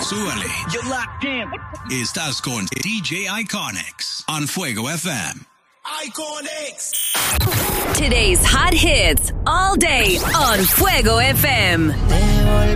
Súbale. You're locked in. Estás con DJ Iconics on Fuego FM. Iconics. Today's hot hits all day on Fuego FM. Te